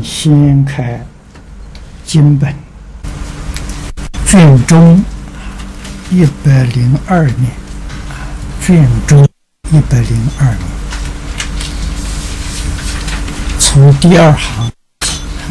先开经本，卷中102年，卷中102年，从第二行